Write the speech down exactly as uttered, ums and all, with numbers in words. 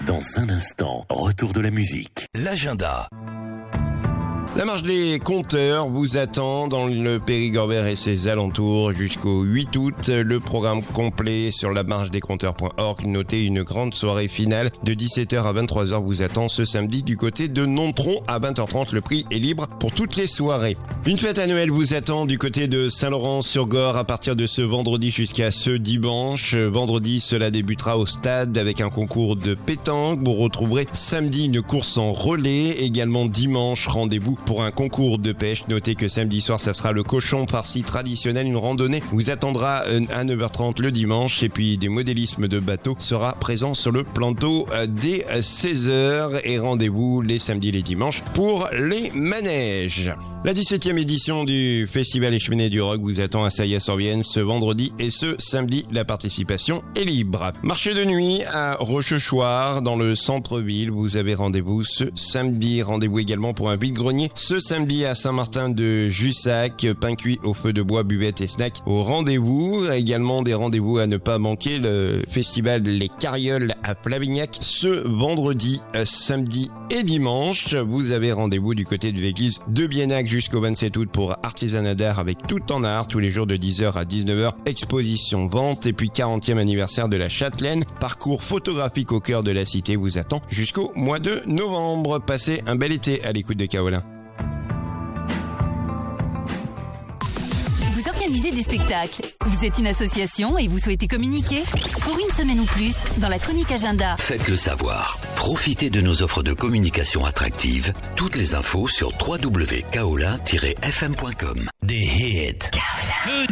Dans un instant, retour de la musique. L'agenda. La marche des compteurs vous attend dans le Périgord-Vert et ses alentours jusqu'au huit août. Le programme complet sur la marche des compteurs point org. Notez une grande soirée finale de dix-sept heures à vingt-trois heures vous attend ce samedi du côté de Nontron à vingt heures trente. Le prix est libre pour toutes les soirées. Une fête annuelle vous attend du côté de Saint-Laurent-sur-Gorre à partir de ce vendredi jusqu'à ce dimanche. Vendredi, cela débutera au stade avec un concours de pétanque. Vous retrouverez samedi une course en relais. Également dimanche, rendez-vous pour un concours de pêche. Notez que samedi soir, ça sera le cochon farci traditionnel. Une randonnée vous attendra à neuf heures trente le dimanche. Et puis des modélismes de bateaux sera présent sur le plan d'eau dès seize heures. Et rendez-vous les samedis et les dimanches pour les manèges. La dix-septième édition du Festival Échevenet du Rock vous attend à Saillat-sur-Vienne ce vendredi et ce samedi. La participation est libre. Marché de nuit à Rochechouart dans le centre-ville. Vous avez rendez-vous ce samedi. Rendez-vous également pour un vide-grenier ce samedi à Saint-Martin-de-Jussac. Pain cuit au feu de bois, buvette et snack au rendez-vous. Également des rendez-vous à ne pas manquer. Le festival Les Carrioles à Flavignac ce vendredi, samedi et dimanche. Vous avez rendez-vous du côté de l'église de Biennac jusqu'au vingt-sept août pour artisanat d'art avec tout en art tous les jours de dix heures à dix-neuf heures. Exposition, vente et puis quarantième anniversaire de la Châtelaine. Parcours photographique au cœur de la cité vous attend jusqu'au mois de novembre. Passez un bel été à l'écoute de Kaolin. Vous organisez des spectacles. Vous êtes une association et vous souhaitez communiquer? Pour une semaine ou plus, dans la chronique agenda. Faites-le savoir. Profitez de nos offres de communication attractives. Toutes les infos sur w w w point kaolin tiret f m point com. Des hits. Kaolin.